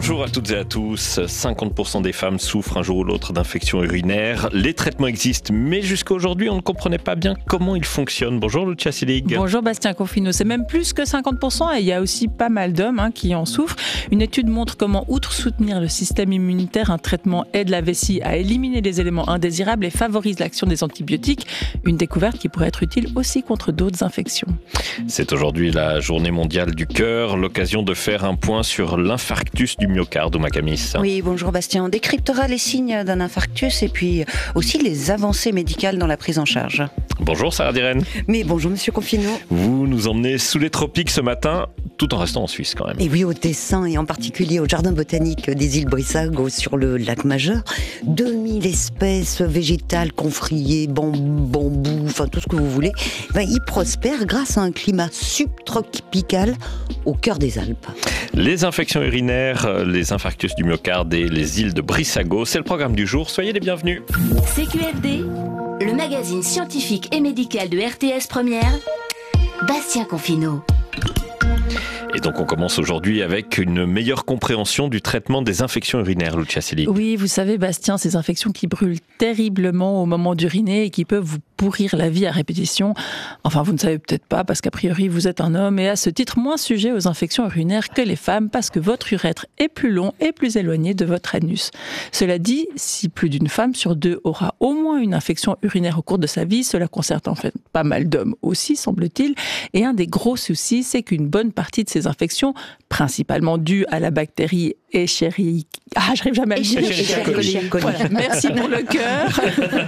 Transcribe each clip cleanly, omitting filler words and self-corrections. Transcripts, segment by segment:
Bonjour à toutes et à tous. 50% des femmes souffrent un jour ou l'autre d'infections urinaires. Les traitements existent, mais jusqu'à aujourd'hui, on ne comprenait pas bien comment ils fonctionnent. Bonjour Lucia Selig. Bonjour Bastien Confino. C'est même plus que 50% et il y a aussi pas mal d'hommes qui en souffrent. Une étude montre comment, outre soutenir le système immunitaire, un traitement aide la vessie à éliminer les éléments indésirables et favorise l'action des antibiotiques. Une découverte qui pourrait être utile aussi contre d'autres infections. C'est aujourd'hui la journée mondiale du cœur, l'occasion de faire un point sur l'infarctus du myocarde au Macamis. Oui, bonjour Bastien. On décryptera les signes d'un infarctus et puis aussi les avancées médicales dans la prise en charge. Bonjour Sarah Diren. Mais bonjour Monsieur Confino. Vous nous emmenez sous les tropiques ce matin, tout en restant en Suisse quand même. Et oui, au Tessin et en particulier au jardin botanique des îles Brissago sur le lac Majeur. 2000 espèces végétales, confriers, bambous, enfin tout ce que vous voulez. Ils prospèrent grâce à un climat subtropical au cœur des Alpes. Les infections urinaires, les infarctus du myocarde et les îles de Brissago, c'est le programme du jour. Soyez les bienvenus. CQFD, le magazine scientifique et médical de RTS Première, Bastien Confino. Et donc on commence aujourd'hui avec une meilleure compréhension du traitement des infections urinaires, Lucia Selig. Oui, vous savez Bastien, ces infections qui brûlent terriblement au moment d'uriner et qui peuvent vous pourrir la vie à répétition. Enfin, vous ne savez peut-être pas parce qu'a priori vous êtes un homme et à ce titre moins sujet aux infections urinaires que les femmes parce que votre urètre est plus long et plus éloigné de votre anus. Cela dit, si plus d'une femme sur deux aura au moins une infection urinaire au cours de sa vie, cela concerne en fait pas mal d'hommes aussi, semble-t-il. Et un des gros soucis, c'est qu'une bonne partie de ces infections, principalement dues à la bactérie Escherichia... j'arrive jamais à le dire. Escherichia coli. Voilà, merci pour le cœur.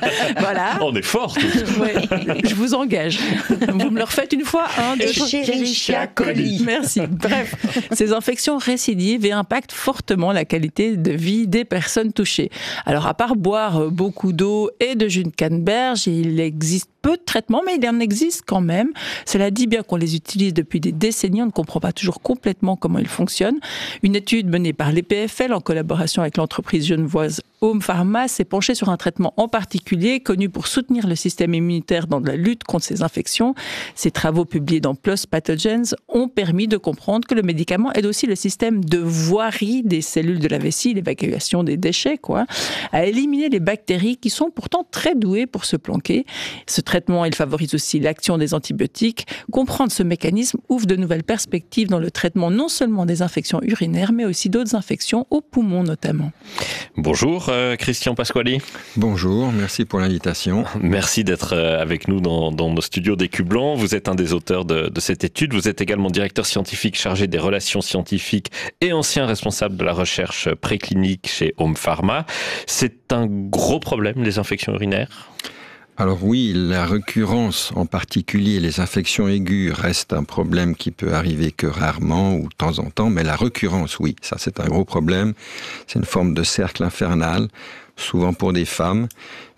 Voilà. On est forts tous. Ouais, je vous engage. Vous me le refaites une fois, Escherichia coli. Merci. Bref, ces infections récidivent et impactent fortement la qualité de vie des personnes touchées. Alors, à part boire beaucoup d'eau et de jus de canneberge, il existe peu de traitements, mais il en existe quand même. Cela dit, bien qu'on les utilise depuis des décennies, on ne comprend pas toujours complètement comment ils fonctionnent. Une étude menée par l'EPFL en collaboration avec l'entreprise genevoise Home Pharma s'est penchée sur un traitement en particulier connu pour soutenir le système immunitaire dans la lutte contre ces infections. Ces travaux publiés dans PLOS Pathogens ont permis de comprendre que le médicament aide aussi le système de voirie des cellules de la vessie, l'évacuation des déchets, à éliminer les bactéries qui sont pourtant très douées pour se planquer. Ce traitement, il favorise aussi l'action des antibiotiques. Comprendre ce mécanisme ouvre de nouvelles perspectives dans le traitement non seulement des infections urinaires, mais aussi d'autres infections aux poumons notamment. Bonjour Christian Pasquali. Bonjour, merci pour l'invitation. Merci d'être avec nous dans nos studios d'Écu Blanc. Vous êtes un des auteurs de cette étude. Vous êtes également directeur scientifique chargé des relations scientifiques et ancien responsable de la recherche préclinique chez Home Pharma. C'est un gros problème, les infections urinaires ? Alors oui, la récurrence, en particulier les infections aiguës, reste un problème qui peut arriver que rarement ou de temps en temps, mais la récurrence, oui, ça c'est un gros problème. C'est une forme de cercle infernal, souvent pour des femmes,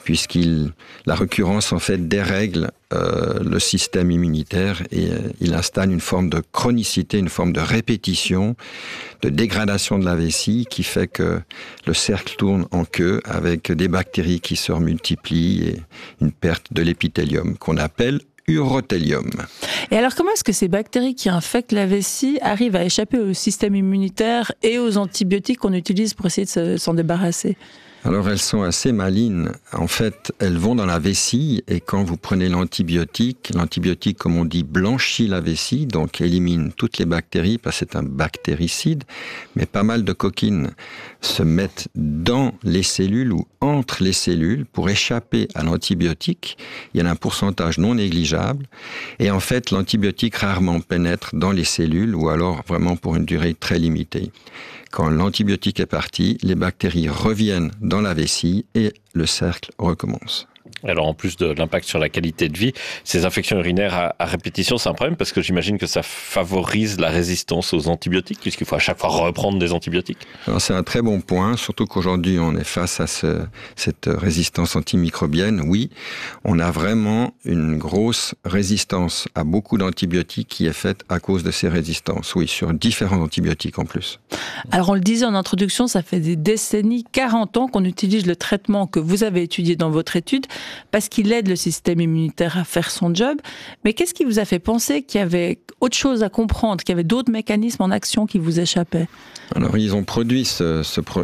la récurrence en fait dérègle le système immunitaire et il installe une forme de chronicité, une forme de répétition, de dégradation de la vessie qui fait que le cercle tourne en queue avec des bactéries qui se multiplient et une perte de l'épithélium qu'on appelle urothélium. Et alors comment est-ce que ces bactéries qui infectent la vessie arrivent à échapper au système immunitaire et aux antibiotiques qu'on utilise pour essayer de s'en débarrasser ? Alors elles sont assez malines. En fait, elles vont dans la vessie et quand vous prenez l'antibiotique, comme on dit, blanchit la vessie, donc élimine toutes les bactéries parce que c'est un bactéricide, mais pas mal de coquines se mettent dans les cellules ou entre les cellules pour échapper à l'antibiotique. Il y en a un pourcentage non négligeable et en fait, l'antibiotique rarement pénètre dans les cellules ou alors vraiment pour une durée très limitée. Quand l'antibiotique est parti, les bactéries reviennent dans la vessie et le cercle recommence. Alors en plus de l'impact sur la qualité de vie, ces infections urinaires à répétition, c'est un problème parce que j'imagine que ça favorise la résistance aux antibiotiques puisqu'il faut à chaque fois reprendre des antibiotiques. Alors c'est un très bon point, surtout qu'aujourd'hui on est face à cette résistance antimicrobienne. Oui, on a vraiment une grosse résistance à beaucoup d'antibiotiques qui est faite à cause de ces résistances. Oui, sur différents antibiotiques en plus. Alors on le disait en introduction, ça fait des décennies, 40 ans qu'on utilise le traitement que vous avez étudié dans votre étude. parce qu'il aide le système immunitaire à faire son job. Mais qu'est-ce qui vous a fait penser qu'il y avait autre chose à comprendre, qu'il y avait d'autres mécanismes en action qui vous échappaient ? Alors, ils ont produit ce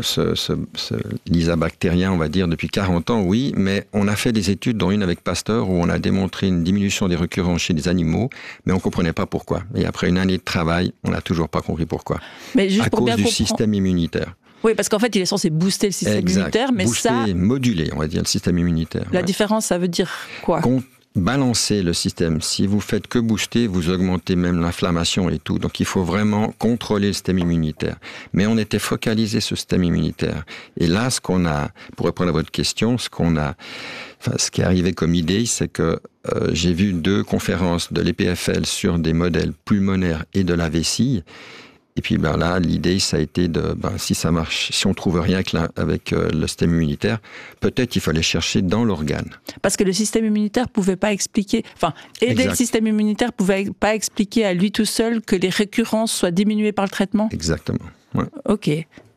lysabactérien, on va dire, depuis 40 ans, oui, mais on a fait des études, dont une avec Pasteur, où on a démontré une diminution des récurrences chez des animaux, mais on ne comprenait pas pourquoi. Et après une année de travail, on n'a toujours pas compris pourquoi. Mais juste à pour cause bien du comprendre... système immunitaire. Oui, parce qu'en fait, il est censé booster le système immunitaire, mais booster, moduler, on va dire, le système immunitaire. La différence, ça veut dire quoi ? Balancer le système. Si vous faites que booster, vous augmentez même l'inflammation et tout. Donc il faut vraiment contrôler le système immunitaire. Mais on était focalisé sur le système immunitaire. Et là, pour répondre à votre question, ce qui est arrivé comme idée, c'est que j'ai vu 2 conférences de l'EPFL sur des modèles pulmonaires et de la vessie. Et puis là, l'idée, ça a été si ça marche, si on trouve rien avec le système immunitaire, peut-être il fallait chercher dans l'organe. Parce que le système immunitaire pouvait pas expliquer, aider le système immunitaire pouvait pas expliquer à lui tout seul que les récurrences soient diminuées par le traitement. Exactement. Ouais. Ok.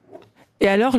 Et alors,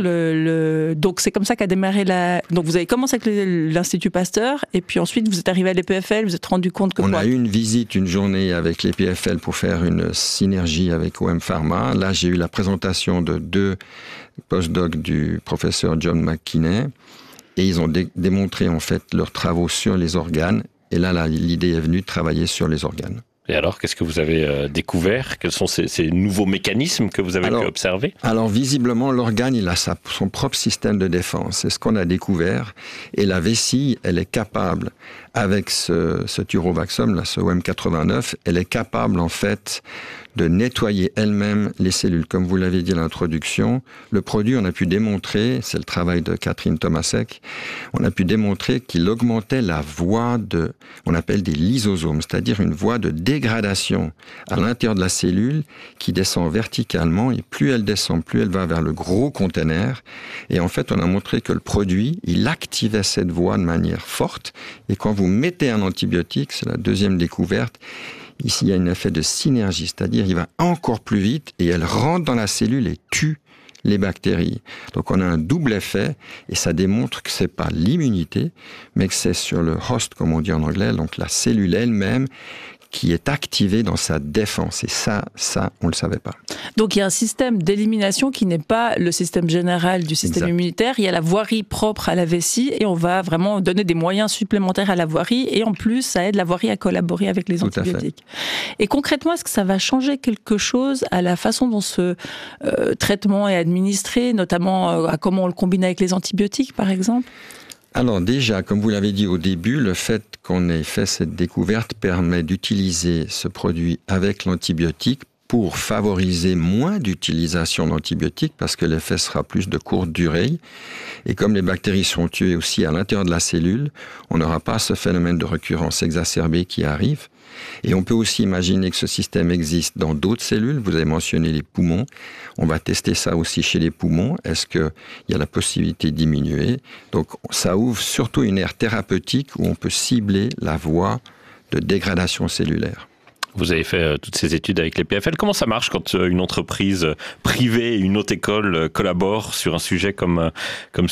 donc c'est comme ça qu'a démarré Donc vous avez commencé avec l'Institut Pasteur, et puis ensuite vous êtes arrivé à l'EPFL, vous êtes rendu compte que... On a eu une visite, une journée avec l'EPFL pour faire une synergie avec OM Pharma. Là, j'ai eu la présentation de 2 postdocs du professeur John McKinney, et ils ont démontré en fait leurs travaux sur les organes. Et là, l'idée est venue de travailler sur les organes. Et alors, qu'est-ce que vous avez découvert ? Quels sont ces nouveaux mécanismes que vous avez pu observer ? Alors, visiblement, l'organe, il a son propre système de défense. C'est ce qu'on a découvert. Et la vessie, elle est capable, avec ce Turovaxum, ce OM89, elle est capable, en fait, de nettoyer elle-même les cellules. Comme vous l'avez dit à l'introduction, le produit, on a pu démontrer, c'est le travail de Catherine Tomasek, on a pu démontrer qu'il augmentait la voie on appelle des lysosomes, c'est-à-dire une voie de dégradation à l'intérieur de la cellule qui descend verticalement, et plus elle descend, plus elle va vers le gros conteneur. Et en fait, on a montré que le produit, il activait cette voie de manière forte. Et quand vous mettez un antibiotique, c'est la deuxième découverte, ici, il y a un effet de synergie, c'est-à-dire il va encore plus vite et elle rentre dans la cellule et tue les bactéries. Donc on a un double effet et ça démontre que c'est pas l'immunité, mais que c'est sur le host, comme on dit en anglais, donc la cellule elle-même, qui est activée dans sa défense. Et ça, on ne le savait pas. Donc il y a un système d'élimination qui n'est pas le système général du système immunitaire. Il y a la voirie propre à la vessie et on va vraiment donner des moyens supplémentaires à la voirie. Et en plus, ça aide la voirie à collaborer avec les antibiotiques. Et concrètement, est-ce que ça va changer quelque chose à la façon dont ce traitement est administré, notamment à comment on le combine avec les antibiotiques, par exemple ? Alors déjà, comme vous l'avez dit au début, le fait qu'on ait fait cette découverte permet d'utiliser ce produit avec l'antibiotique pour favoriser moins d'utilisation d'antibiotiques parce que l'effet sera plus de courte durée. Et comme les bactéries sont tuées aussi à l'intérieur de la cellule, on n'aura pas ce phénomène de récurrence exacerbée qui arrive. Et on peut aussi imaginer que ce système existe dans d'autres cellules. Vous avez mentionné les poumons. On va tester ça aussi chez les poumons. Est-ce qu'il y a la possibilité de diminuer ? Donc ça ouvre surtout une aire thérapeutique où on peut cibler la voie de dégradation cellulaire. Vous avez fait toutes ces études avec les PFL. Comment ça marche quand une entreprise privée et une haute école collaborent sur un sujet comme celui-là ?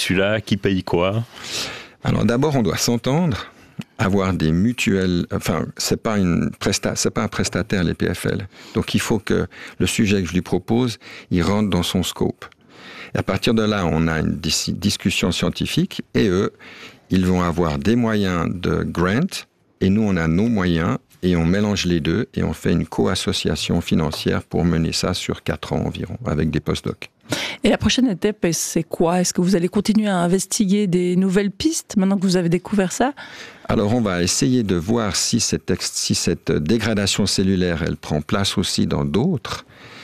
Qui paye quoi ? Alors d'abord, on doit s'entendre, avoir des mutuelles. Enfin, c'est pas un prestataire, les PFL. Donc il faut que le sujet que je lui propose, il rentre dans son scope. Et à partir de là, on a une discussion scientifique et eux, ils vont avoir des moyens de grant et nous, on a nos moyens. Et on mélange les deux et on fait une co-association financière pour mener ça sur 4 ans environ, avec des postdocs. Et la prochaine étape, c'est quoi ? Est-ce que vous allez continuer à investiguer des nouvelles pistes, maintenant que vous avez découvert ça ? Alors, on va essayer de voir si cette dégradation cellulaire, elle prend place aussi dans d'autres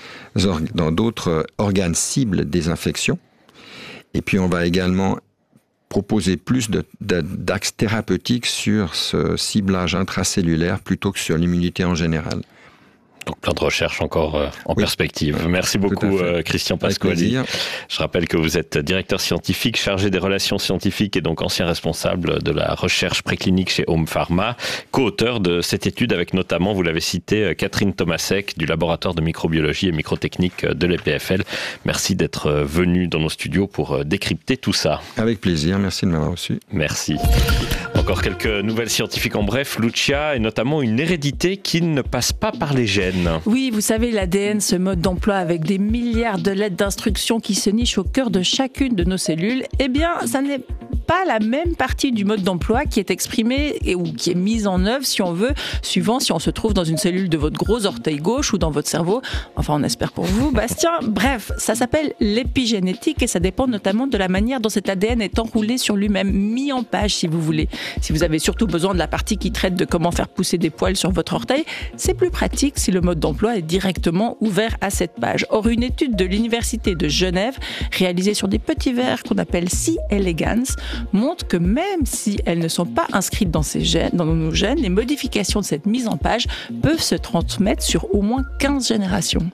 organes cibles des infections. Et puis, on va également proposer plus d'axes thérapeutiques sur ce ciblage intracellulaire plutôt que sur l'immunité en général. Donc plein de recherches encore en perspective. Merci beaucoup Christian Pasquali. Je rappelle que vous êtes directeur scientifique chargé des relations scientifiques et donc ancien responsable de la recherche préclinique chez OM Pharma, co-auteur de cette étude avec notamment, vous l'avez cité, Catherine Tomasek du laboratoire de microbiologie et microtechnique de l'EPFL. Merci d'être venu dans nos studios pour décrypter tout ça. Avec plaisir, merci de m'avoir reçu. Merci. Encore quelques nouvelles scientifiques en bref, Lucia, et notamment une hérédité qui ne passe pas par les gènes. Oui, vous savez, l'ADN, ce mode d'emploi avec des milliards de lettres d'instructions qui se nichent au cœur de chacune de nos cellules, eh bien, ça n'est pas la même partie du mode d'emploi qui est exprimée ou qui est mise en œuvre, si on veut, suivant si on se trouve dans une cellule de votre gros orteil gauche ou dans votre cerveau. Enfin, on espère pour vous, Bastien. Bref, ça s'appelle l'épigénétique et ça dépend notamment de la manière dont cet ADN est enroulé sur lui-même, mis en page, si vous voulez. Si vous avez surtout besoin de la partie qui traite de comment faire pousser des poils sur votre orteil, c'est plus pratique si le mode d'emploi est directement ouvert à cette page. Or, une étude de l'Université de Genève, réalisée sur des petits vers qu'on appelle C. elegans, montre que même si elles ne sont pas inscrites dans nos gènes, les modifications de cette mise en page peuvent se transmettre sur au moins 15 générations.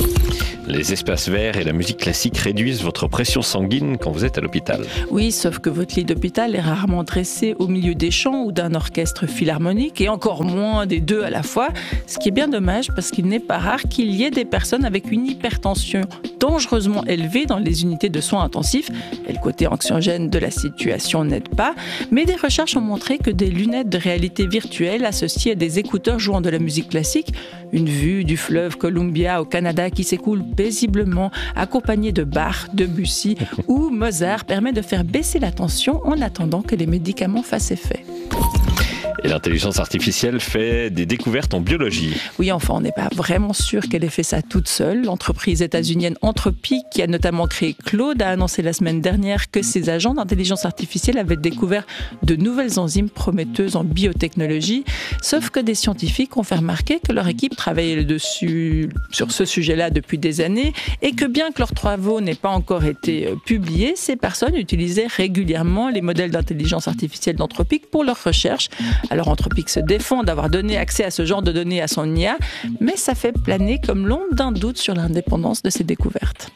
Les espaces verts et la musique classique réduisent votre pression sanguine quand vous êtes à l'hôpital. Oui, sauf que votre lit d'hôpital est rarement dressé au milieu des chants ou d'un orchestre philharmonique et encore moins des deux à la fois, ce qui est bien dommage parce qu'il n'est pas rare qu'il y ait des personnes avec une hypertension dangereusement élevée dans les unités de soins intensifs. Et le côté anxiogène de la situation n'aide pas, mais des recherches ont montré que des lunettes de réalité virtuelle associées à des écouteurs jouant de la musique classique, une vue du fleuve Columbia au Canada qui s'écoule paisiblement, accompagné de Bach, Debussy ou Mozart, permet de faire baisser la tension en attendant que les médicaments fassent effet. Et l'intelligence artificielle fait des découvertes en biologie. Oui, enfin, on n'est pas vraiment sûr qu'elle ait fait ça toute seule. L'entreprise états-unienne Anthropic, qui a notamment créé Claude, a annoncé la semaine dernière que ses agents d'intelligence artificielle avaient découvert de nouvelles enzymes prometteuses en biotechnologie. Sauf que des scientifiques ont fait remarquer que leur équipe travaillait sur ce sujet-là depuis des années et que bien que leurs travaux n'aient pas encore été publiés, ces personnes utilisaient régulièrement les modèles d'intelligence artificielle d'Anthropic pour leurs recherches. Alors Anthropic se défend d'avoir donné accès à ce genre de données à son IA, mais ça fait planer comme l'ombre d'un doute sur l'indépendance de ses découvertes.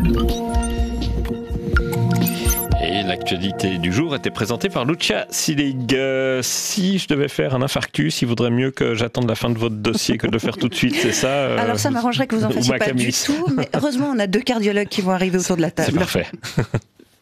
Et l'actualité du jour était présentée par Lucia Silig. Si je devais faire un infarctus, il vaudrait mieux que j'attende la fin de votre dossier que de le faire tout de suite, c'est ça Alors ça m'arrangerait que vous en fassiez pas du tout, mais heureusement on a 2 cardiologues qui vont arriver autour de la table. C'est parfait.